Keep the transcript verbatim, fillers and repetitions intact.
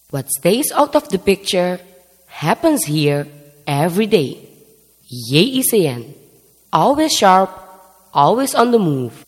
What stays out of the picture happens here every day. Yay isa yan. Always sharp, always on the move.